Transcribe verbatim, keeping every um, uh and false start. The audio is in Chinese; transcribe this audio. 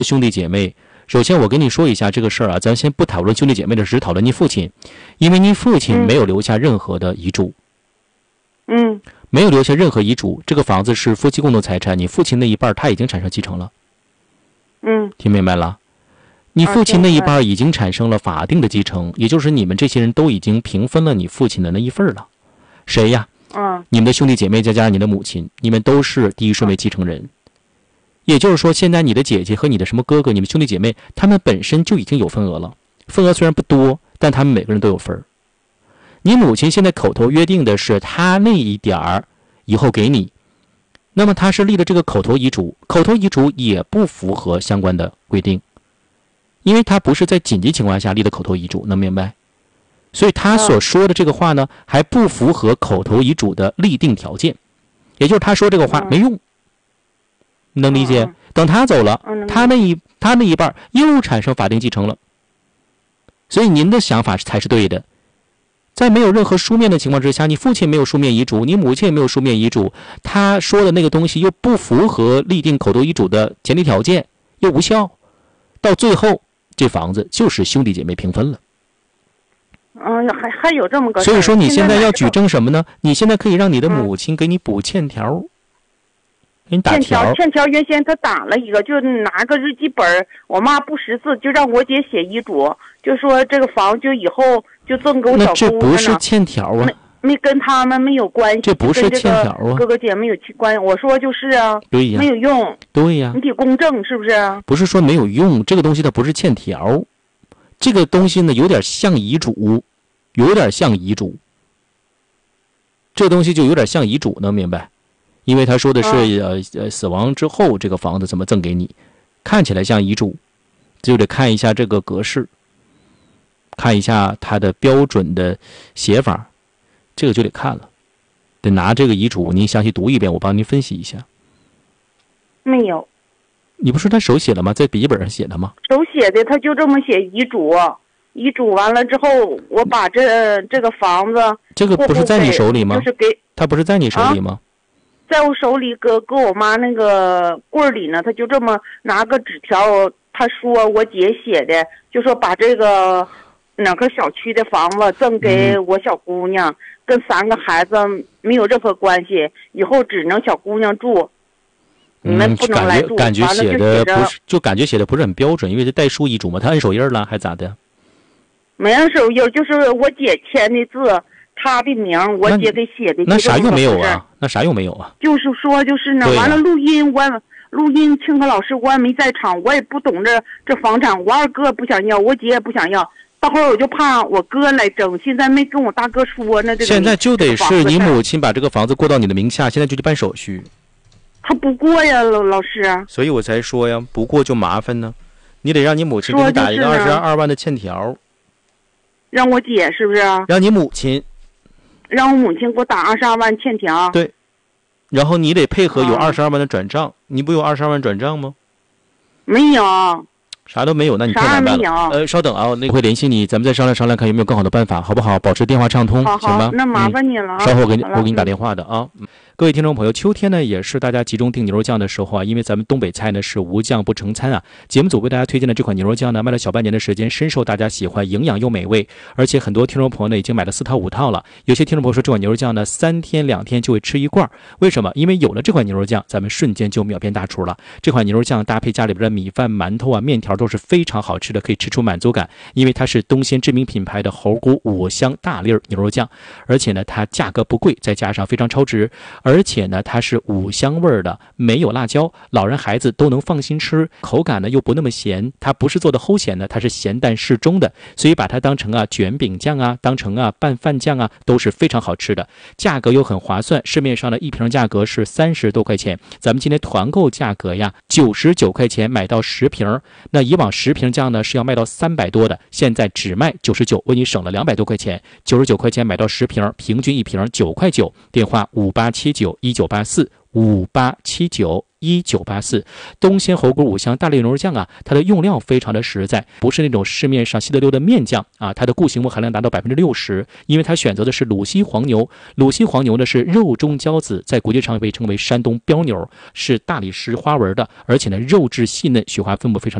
兄弟姐妹，首先我跟你说一下这个事儿啊，咱先不讨论兄弟姐妹的事，讨论你父亲，因为你父亲没有留下任何的遗嘱， 嗯， 没有留下任何遗嘱，这个房子是夫妻共同财产，你父亲那一半他已经产生继承了， 嗯， 听明白了？你父亲那一半已经产生了法定的继承，也就是你们这些人都已经平分了你父亲的那一份了。谁呀？ 嗯， 你们的兄弟姐妹再加上你的母亲，你们都是第一顺位继承人。也就是说，现在你的姐姐和你的什么哥哥，你们兄弟姐妹，他们本身就已经有份额了。份额虽然不多，但他们每个人都有份儿。你母亲现在口头约定的是，她那一点儿以后给你，那么她是立的这个口头遗嘱，口头遗嘱也不符合相关的规定，因为她不是在紧急情况下立的口头遗嘱，能明白？所以她所说的这个话呢，还不符合口头遗嘱的立定条件，也就是她说这个话没用。能理解？等他走了，他那一他那一半又产生法定继承了，所以您的想法才是对的。在没有任何书面的情况之下，你父亲没有书面遗嘱，你母亲也没有书面遗嘱，他说的那个东西又不符合立定口头遗嘱的前提条件，又无效，到最后这房子就是兄弟姐妹平分了。 嗯，还还有这么个。 所以说你现在要举证什么呢？你现在可以让你的母亲给你补欠条。给你打条， 欠条原先他打了一个，就拿个日记本，我妈不识字，就让我姐写遗嘱，就说这个房就以后就赠给我小姑子呢。 那这不是欠条啊， 没没跟他们没有关系， 这不是欠条啊， 哥哥姐妹有关系。我说就是啊， 对呀， 没有用， 对呀， 你得公证是不是？ 不是说没有用，这个东西它不是欠条，这个东西呢有点像遗嘱，有点像遗嘱，这东西就有点像遗嘱，能明白？因为他说的是呃呃死亡之后这个房子怎么赠给你，看起来像遗嘱，就得看一下这个格式，看一下它的标准的写法，这个就得看了，得拿这个遗嘱您详细读一遍，我帮您分析一下。 没有， 你不是他手写的吗？在笔记本上写的吗？ 手写的，他就这么写遗嘱，遗嘱完了之后，我把这这个房子这个不是在你手里吗？ 就是给他不是在你手里吗？ 啊在我手里，搁搁我妈那个柜里呢，他就这么拿个纸条，他说我姐写的，就说把这个哪个小区的房子赠给我小姑娘，嗯、跟三个孩子没有任何关系，以后只能小姑娘住，你们不能来住。 嗯、感觉完了写的不是，就感觉写的不是很标准，因为是代书遗嘱嘛，他按手印了还咋的？ 没按手印，就是我姐签的字。他的名，我姐给写的， 那啥用没有啊？那啥用没有啊？ 就是说，就是呢，完了录音，我录音，庆贺老师我也没在场，我也不懂这这房产，我二哥不想要，我姐也不想要，到后来我就怕我哥来争，现在没跟我大哥说呢。这个现在就得是你母亲把这个房子过到你的名下，现在就得办手续。 他不过呀，老老师。 所以我才说呀，不过就麻烦呢，你得让你母亲给你打一个二十二万的欠条。 让我姐是不是？ 让你母亲。 让我母亲给我打二十二万欠条。 对，然后你得配合有二十二万的转账，啊、你不有二十二万转账吗？ 没有， 啥都没有，那你太难办了。呃，稍等啊，那我会联系你，咱们再商量商量，看有没有更好的办法，好不好？保持电话畅通， 好好行吧？ 那麻烦你了、 嗯。稍后我给你我给你打电话的啊。嗯各位听众朋友，秋天呢也是大家集中订牛肉酱的时候啊，因为咱们东北菜呢是无酱不成餐啊。节目组为大家推荐的这款牛肉酱呢，卖了小半年的时间，深受大家喜欢，营养又美味，而且很多听众朋友呢已经买了四套五套了。有些听众朋友说这款牛肉酱呢三天两天就会吃一罐，为什么？因为有了这款牛肉酱，咱们瞬间就秒变大厨了。这款牛肉酱搭配家里边的米饭、馒头啊、面条都是非常好吃的，可以吃出满足感，因为它是东鲜知名品牌的猴菇五香大粒牛肉酱，而且呢它价格不贵，再加上非常超值，而且呢它是五香味的，没有辣椒，老人孩子都能放心吃，口感呢又不那么咸，它不是做的齁咸的，它是咸淡适中的，所以把它当成啊卷饼酱啊，当成啊拌饭酱啊，都是非常好吃的，价格又很划算，市面上的一瓶价格是三十多块钱，咱们今天团购价格呀九十九块钱买到十瓶，那以往十瓶酱呢是要卖到三百多的，现在只卖九十九，为你省了两百多块钱，九十九块钱买到十瓶，平均一瓶九块九，电话五八七九一九八四五八七九一九八四。东鲜猴骨五香大力牛肉酱啊，它的用料非常的实在，不是那种市面上稀得溜的面酱啊，它的固形物含量达到百分之六十，因为它选择的是鲁西黄牛。鲁西黄牛呢是肉中骄子，在国际上被称为山东标牛，是大理石花纹的，而且呢肉质细嫩，雪花分布非常